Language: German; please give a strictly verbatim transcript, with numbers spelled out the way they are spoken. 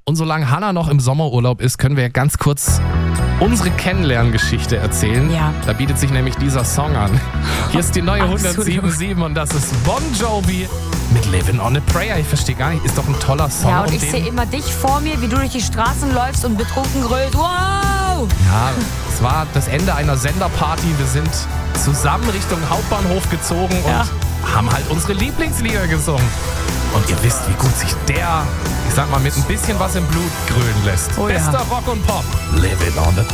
Und solange Hannah noch im Sommerurlaub ist, können wir ganz kurz unsere Kennenlerngeschichte erzählen. Ja. Da bietet sich nämlich dieser Song an. Hier ist die neue Absolut. hundertsieben und das ist Bon Jovi mit Living on a Prayer. Ich verstehe gar nicht, ist doch ein toller Song. Ja, und um ich den- sehe immer dich vor mir, wie du durch die Straßen läufst und betrunken grölst. Wow! Ja, es war das Ende einer Senderparty. Wir sind zusammen Richtung Hauptbahnhof gezogen und Ja. haben halt unsere Lieblingslieder gesungen. Und ihr wisst, wie gut sich der, ich sag mal, mit ein bisschen was im Blut grölen lässt. Oh ja. Bester Rock und Pop. Living on a